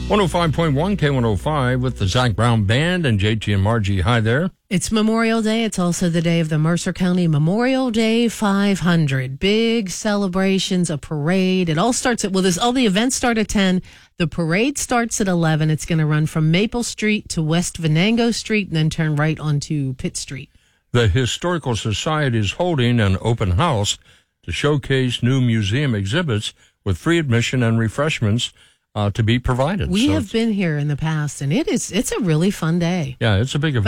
105.1 K105 with the Zach Brown Band and JT and Margie. Hi there. It's Memorial Day. It's also the day of the Mercer County Memorial Day 500. Big celebrations, a parade. It all starts at, all the events start at 10. The parade starts at 11. It's going to run from Maple Street to West Venango Street and then turn right onto Pitt Street. The Historical Society is holding an open house to showcase new museum exhibits with free admission and refreshments to be provided. We have been here in the past, and it's a really fun day. Yeah, it's a big event.